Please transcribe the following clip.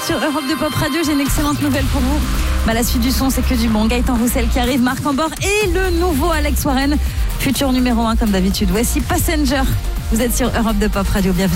êtes sur Europe de Pop Radio. J'ai une excellente nouvelle pour vous. La suite du son, c'est que du bon. Gaëtan Roussel qui arrive, Marc Ambor et le nouveau Alex Warren, futur numéro 1 comme d'habitude. Voici Passenger. Vous êtes sur Europe de Pop Radio. Bienvenue.